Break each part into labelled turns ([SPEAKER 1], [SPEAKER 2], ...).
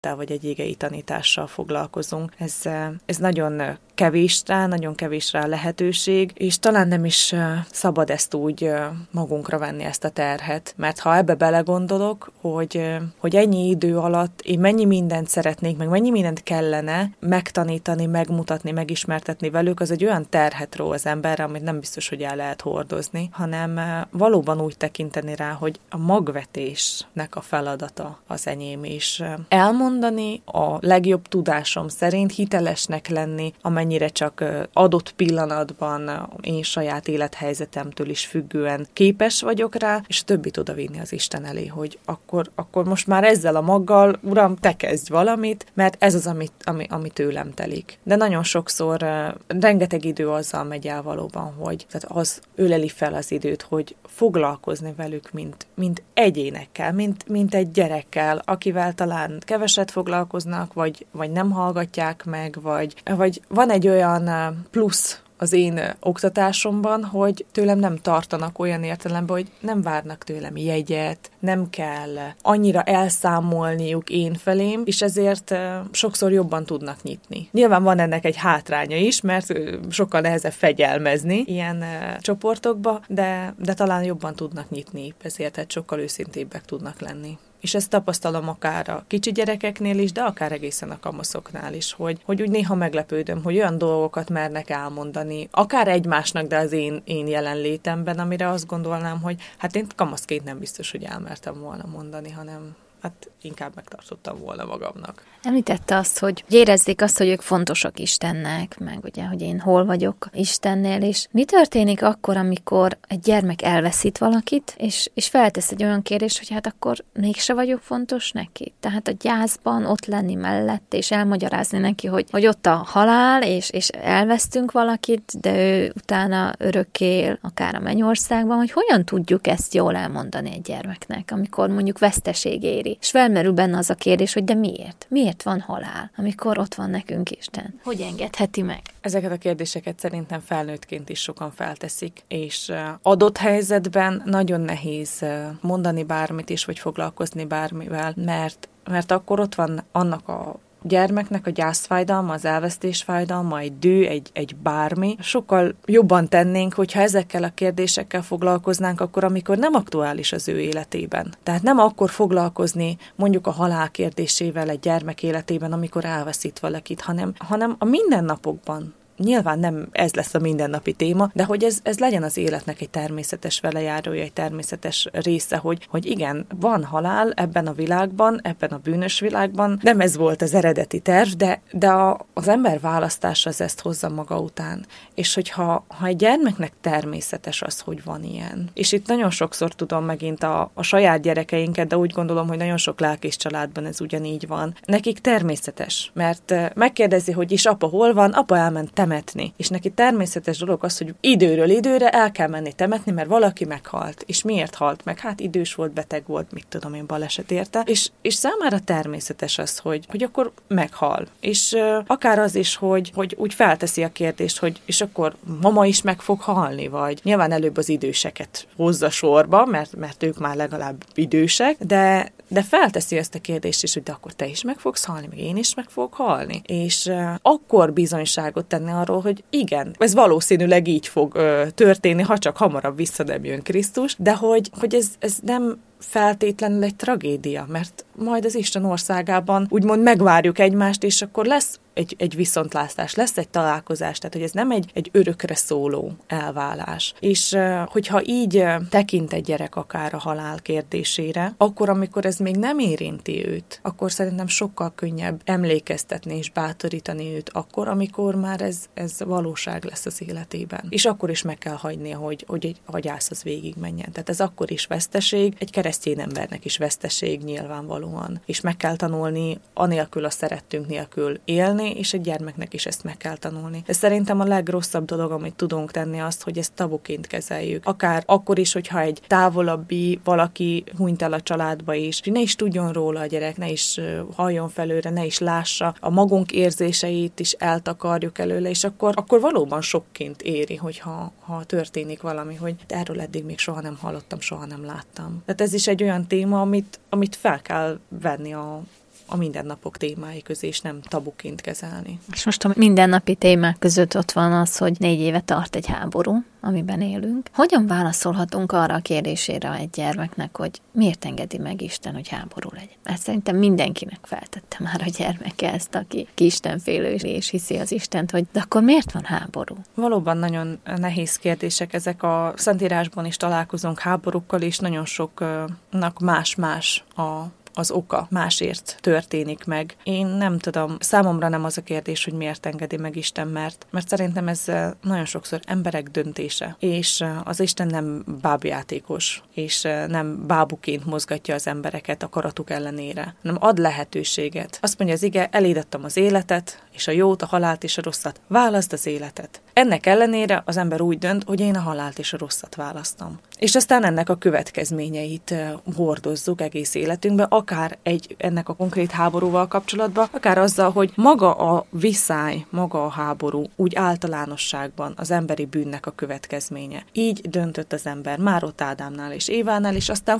[SPEAKER 1] történettel vagy egy égei tanítással foglalkozunk. Ez nagyon kevés rá lehetőség, és talán nem is szabad ezt úgy magunkra venni, ezt a terhet, mert ha ebbe belegondolok, hogy ennyi idő alatt én mennyi mindent szeretnék, meg mennyi mindent kellene megtanítani, megmutatni, megismertetni velük, az egy olyan terhet ró az emberre, amit nem biztos, hogy el lehet hordozni, hanem valóban úgy tekinteni rá, hogy a magvetésnek a feladata az enyém is. Elmondani a legjobb tudásom szerint, hitelesnek lenni, amennyire csak adott pillanatban én saját élethelyzetemtől is függően képes vagyok rá, és többit odavinni az Isten elé, hogy akkor most már ezzel a maggal, Uram, te kezdj valamit, mert ez az, ami tőlem telik. De nagyon sokszor rengeteg idő azzal megy el valóban, hogy tehát az öleli fel az időt, hogy foglalkozni velük, mint egyénekkel, mint egy gyerekkel, akivel talán keveset foglalkoznak, vagy nem hallgatják meg, vagy van egy olyan plusz az én oktatásomban, hogy tőlem nem tartanak olyan értelemben, hogy nem várnak tőlem jegyet, nem kell annyira elszámolniuk én felém, és ezért sokszor jobban tudnak nyitni. Nyilván van ennek egy hátránya is, mert sokkal nehezebb fegyelmezni ilyen csoportokba, de talán jobban tudnak nyitni, ezért tehát sokkal őszintébbek tudnak lenni. És ezt tapasztalom akár a kicsi gyerekeknél is, de akár egészen a kamaszoknál is, hogy úgy néha meglepődöm, hogy olyan dolgokat mernek elmondani, akár egymásnak, de az én jelenlétemben, amire azt gondolnám, hogy hát én kamaszként nem biztos, hogy elmertem volna mondani, hanem hát inkább megtartottam volna magamnak.
[SPEAKER 2] Említette azt, hogy érezzék azt, hogy ők fontosak Istennek, meg ugye, hogy én hol vagyok Istennél, és mi történik akkor, amikor egy gyermek elveszít valakit, és feltesz egy olyan kérdést, hogy hát akkor mégse vagyok fontos neki. Tehát a gyászban ott lenni mellett, és elmagyarázni neki, hogy ott a halál, és elvesztünk valakit, de ő utána örökké él, akár a mennyországban, hogy hogyan tudjuk ezt jól elmondani egy gyermeknek, amikor mondjuk veszteség éri. És felmerül benne az a kérdés, hogy de miért? Miért van halál, amikor ott van nekünk Isten? Hogy engedheti meg?
[SPEAKER 1] Ezeket a kérdéseket szerintem felnőttként is sokan felteszik, és adott helyzetben nagyon nehéz mondani bármit is, vagy foglalkozni bármivel, mert akkor ott van annak a gyermeknek a gyászfájdalma, az elvesztésfájdalma, egy dű, egy bármi. Sokkal jobban tennénk, hogyha ezekkel a kérdésekkel foglalkoznánk akkor, amikor nem aktuális az ő életében. Tehát nem akkor foglalkozni mondjuk a halál kérdésével egy gyermek életében, amikor elveszít valakit, hanem a mindennapokban. Nyilván nem ez lesz a mindennapi téma, de hogy ez legyen az életnek egy természetes velejárója, egy természetes része, hogy igen, van halál ebben a világban, ebben a bűnös világban, nem ez volt az eredeti terv, de az ember választása az ezt hozza maga után. És hogyha egy gyermeknek természetes az, hogy van ilyen. És itt nagyon sokszor tudom megint a saját gyerekeinket, de úgy gondolom, hogy nagyon sok lelkész családban ez ugyanígy van. Nekik természetes, mert megkérdezi, hogy is apa hol van, apa elment temetni. És neki természetes dolog az, hogy időről időre el kell menni temetni, mert valaki meghalt. És miért halt meg? Hát idős volt, beteg volt, mit tudom én, baleset érte. És számára természetes az, hogy akkor meghal. És akár az is, hogy úgy felteszi a kérdést, hogy és akkor mama is meg fog halni, vagy nyilván előbb az időseket hozza sorba, mert ők már legalább idősek, de felteszi ezt a kérdést is, hogy de akkor te is meg fogsz halni, meg én is meg fogok halni. És akkor bizonyságot tenni arról, hogy igen, ez valószínűleg így fog történni, ha csak hamarabb vissza nem jön Krisztus, de hogy ez nem feltétlenül egy tragédia, mert majd az Isten országában úgymond megvárjuk egymást, és akkor lesz egy viszontlátás, lesz egy találkozás, tehát hogy ez nem egy örökre szóló elválás. És hogyha így tekint egy gyerek akár a halál kérdésére, akkor, amikor ez még nem érinti őt, akkor szerintem sokkal könnyebb emlékeztetni és bátorítani őt akkor, amikor már ez valóság lesz az életében. És akkor is meg kell hagynia, hogy a gyász az végigmenjen. Tehát ez akkor is veszteség, egy keresztény embernek is veszteség nyilvánvalóan. És meg kell tanulni anélkül a szerettünk nélkül élni, és egy gyermeknek is ezt meg kell tanulni. Ez szerintem a legrosszabb dolog, amit tudunk tenni azt, hogy ezt tabuként kezeljük. Akár akkor is, hogyha egy távolabbi valaki hunyt el a családba is, ne is tudjon róla a gyerek, ne is halljon felőle, ne is lássa, a magunk érzéseit is eltakarjuk előle, és akkor valóban sokként éri, hogyha történik valami, hogy erről eddig még soha nem hallottam, soha nem láttam. Tehát ez is egy olyan téma, amit fel kell venni a a mindennapok témái közé, és nem tabuként kezelni.
[SPEAKER 2] És most a mindennapi témák között ott van az, hogy 4 éve tart egy háború, amiben élünk. Hogyan válaszolhatunk arra a kérdésére egy gyermeknek, hogy miért engedi meg Isten, hogy háború legyen? Mert szerintem mindenkinek feltette már a gyermeke ezt, aki istenfélő és hiszi az Istent, hogy de akkor miért van háború?
[SPEAKER 1] Valóban nagyon nehéz kérdések ezek. A Szentírásban is találkozunk háborúkkal, és nagyon soknak más-más az oka, másért történik meg. Én nem tudom, számomra nem az a kérdés, hogy miért engedi meg Isten, mert szerintem ez nagyon sokszor emberek döntése, és az Isten nem bábjátékos, és nem bábuként mozgatja az embereket akaratuk ellenére, hanem ad lehetőséget. Azt mondja az ige, eléd adtam az életet, és a jót, a halált és a rosszat. Válaszd az életet. Ennek ellenére az ember úgy dönt, hogy én a halált és a rosszat választom. És aztán ennek a következményeit hordozzuk egész életünkben, akár ennek a konkrét háborúval kapcsolatban, akár azzal, hogy maga a viszály, maga a háború úgy általánosságban az emberi bűnnek a következménye. Így döntött az ember már ott Ádámnál és Évánál, és aztán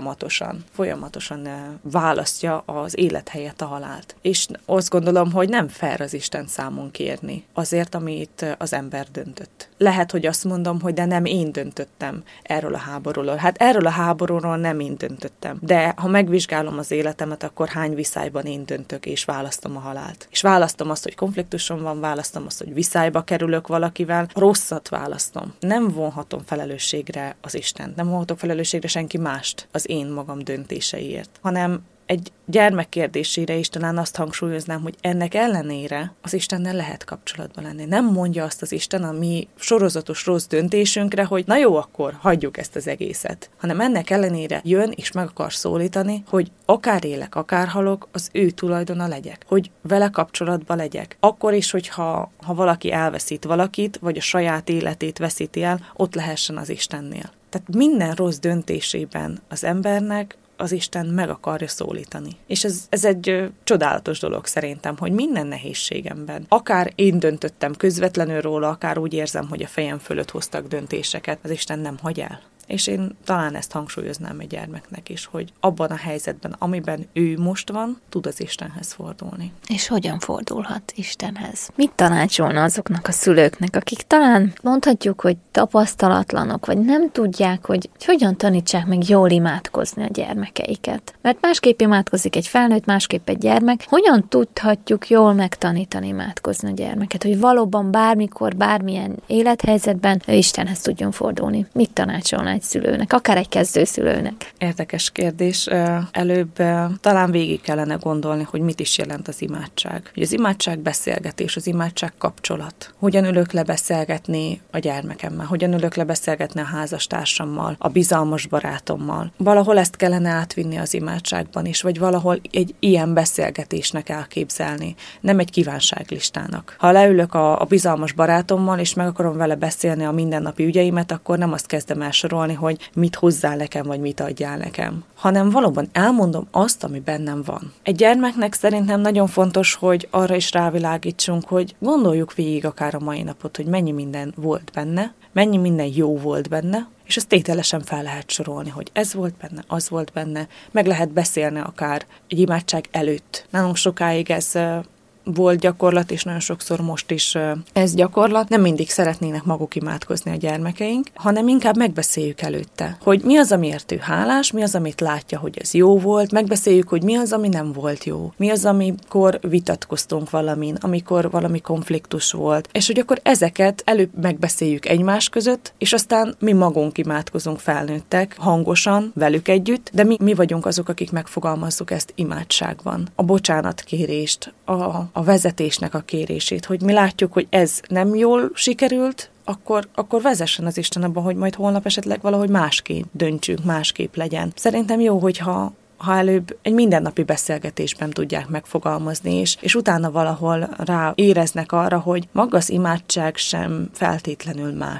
[SPEAKER 1] folyamatosan választja az élet helyett a halált. És azt gondolom, hogy nem fair az Isten számon kérni azért, amit az ember döntött. Lehet, hogy azt mondom, hogy de nem én döntöttem erről a háborúról. Hát erről a háborúról nem én döntöttem. De ha megvizsgálom az életemet, akkor hány viszályban én döntök, és választom a halált. És választom azt, hogy konfliktusom van, választom azt, hogy viszályba kerülök valakivel, rosszat választom. Nem vonhatom felelősségre az Istent, nem vonhatok felelősségre senki mást az én magam döntéseiért, hanem egy gyermek kérdésére is talán azt hangsúlyoznám, hogy ennek ellenére az Istennel lehet kapcsolatban lenni. Nem mondja azt az Isten a mi sorozatos rossz döntésünkre, hogy na jó, akkor hagyjuk ezt az egészet. Hanem ennek ellenére jön és meg akar szólítani, hogy akár élek, akár halok, az ő tulajdona legyek. Hogy vele kapcsolatban legyek. Akkor is, hogyha valaki elveszít valakit, vagy a saját életét veszíti el, ott lehessen az Istennél. Tehát minden rossz döntésében az embernek az Isten meg akarja szólítani. És ez egy csodálatos dolog szerintem, hogy minden nehézségemben, akár én döntöttem közvetlenül róla, akár úgy érzem, hogy a fejem fölött hoztak döntéseket, az Isten nem hagy el. És én talán ezt hangsúlyoznám egy gyermeknek is, hogy abban a helyzetben, amiben ő most van, tud az Istenhez fordulni.
[SPEAKER 2] És hogyan fordulhat Istenhez? Mit tanácsolna azoknak a szülőknek, akik talán mondhatjuk, hogy tapasztalatlanok, vagy nem tudják, hogy hogyan tanítsák meg jól imádkozni a gyermekeiket? Mert másképp imádkozik egy felnőtt, másképp egy gyermek. Hogyan tudhatjuk jól megtanítani imádkozni a gyermeket, hogy valóban bármikor, bármilyen élethelyzetben ő Istenhez tudjon fordulni? Mit tanácsolna egy szülőnek, akár egy kezdőszülőnek?
[SPEAKER 1] Érdekes kérdés. Előbb talán végig kellene gondolni, hogy mit is jelent az imádság. Az imádság beszélgetés, az imádság kapcsolat. Hogyan ülök le beszélgetni a gyermekemmel, hogyan ülök le beszélgetni a házastársammal, a bizalmas barátommal. Valahol ezt kellene átvinni az imádságban is, vagy valahol egy ilyen beszélgetésnek elképzelni, nem egy kívánságlistának. Ha leülök a bizalmas barátommal, és meg akarom vele beszélni a mindennapi ügyeimet, akkor nem azt kezdem el sorolni, hogy mit hozzál nekem, vagy mit adjál nekem, hanem valóban elmondom azt, ami bennem van. Egy gyermeknek szerintem nagyon fontos, hogy arra is rávilágítsunk, hogy gondoljuk végig akár a mai napot, hogy mennyi minden volt benne, mennyi minden jó volt benne, és ezt tételesen fel lehet sorolni, hogy ez volt benne, az volt benne, meg lehet beszélni akár egy imádság előtt. Nálunk sokáig ez volt gyakorlat, és nagyon sokszor most is ez gyakorlat. Nem mindig szeretnének maguk imádkozni a gyermekeink, hanem inkább megbeszéljük előtte, hogy mi az, amiért ő hálás, mi az, amit látja, hogy ez jó volt, megbeszéljük, hogy mi az, ami nem volt jó, mi az, amikor vitatkoztunk valamin, amikor valami konfliktus volt, és hogy akkor ezeket előbb megbeszéljük egymás között, és aztán mi magunk imádkozunk felnőttek, hangosan, velük együtt, de mi vagyunk azok, akik megfogalmazzuk ezt imádságban. A bocsánatkérést, a vezetésnek a kérését, hogy mi látjuk, hogy ez nem jól sikerült, akkor vezessen az Isten abban, hogy majd holnap esetleg valahogy másképp döntsünk, másképp legyen. Szerintem jó, hogyha előbb egy mindennapi beszélgetésben tudják megfogalmazni, és utána valahol rá éreznek arra, hogy maga az imádság sem feltétlenül más,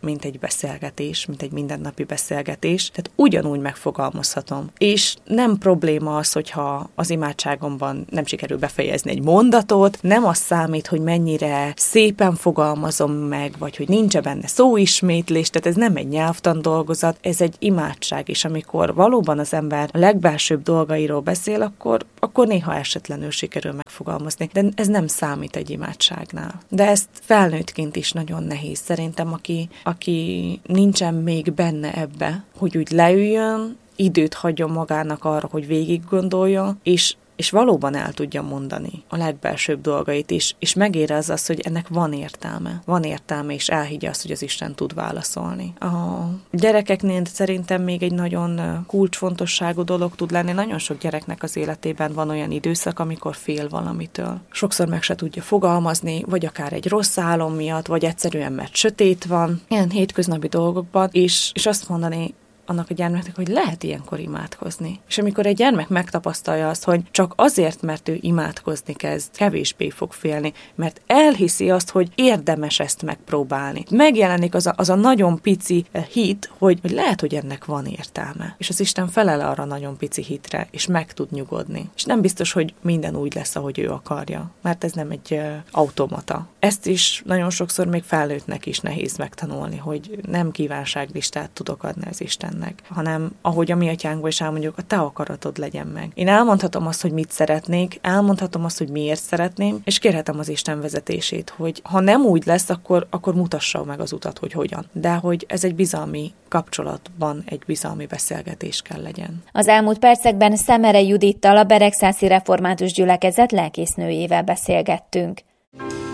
[SPEAKER 1] mint egy beszélgetés, mint egy mindennapi beszélgetés, tehát ugyanúgy megfogalmazhatom. És nem probléma az, hogyha az imádságomban nem sikerül befejezni egy mondatot, nem az számít, hogy mennyire szépen fogalmazom meg, vagy hogy nincs benne szóismétlés, tehát ez nem egy nyelvtan dolgozat, ez egy imádság, és amikor valóban az ember a legbelsőbb dolgairól beszél, akkor néha esetlenül sikerül megfogalmazni, de ez nem számít egy imádságnál. De ezt felnőttként is nagyon nehéz. Szerintem, aki nincsen még benne ebbe, hogy úgy leüljön, időt hagyjon magának arra, hogy végig gondolja, és valóban el tudja mondani a legbelsőbb dolgait is, és megérezze azt, hogy ennek van értelme. Van értelme, és elhiggye azt, hogy az Isten tud válaszolni. A gyerekeknél szerintem még egy nagyon kulcsfontosságú dolog tud lenni. Nagyon sok gyereknek az életében van olyan időszak, amikor fél valamitől. Sokszor meg se tudja fogalmazni, vagy akár egy rossz álom miatt, vagy egyszerűen mert sötét van, ilyen hétköznapi dolgokban, és azt mondani annak a gyermeknek, hogy lehet ilyenkor imádkozni. És amikor egy gyermek megtapasztalja azt, hogy csak azért, mert ő imádkozni kezd, kevésbé fog félni, mert elhiszi azt, hogy érdemes ezt megpróbálni. Megjelenik az a nagyon pici hit, hogy lehet, hogy ennek van értelme. És az Isten felel arra a nagyon pici hitre, és meg tud nyugodni. És nem biztos, hogy minden úgy lesz, ahogy ő akarja, mert ez nem egy automata. Ezt is nagyon sokszor még felnőttnek is nehéz megtanulni, hogy nem kívánságlistát tudok adni az Isten, hanem ahogy a mi atyánkból is elmondjuk, a te akaratod legyen meg. Én elmondhatom azt, hogy mit szeretnék, elmondhatom azt, hogy miért szeretném, és kérhetem az Isten vezetését, hogy ha nem úgy lesz, akkor mutassa meg az utat, hogy hogyan. De hogy ez egy bizalmi kapcsolatban egy bizalmi beszélgetés kell legyen.
[SPEAKER 2] Az elmúlt percekben Szemere Judittal, a Beregszászi Református Gyülekezet lelkésznőjével beszélgettünk.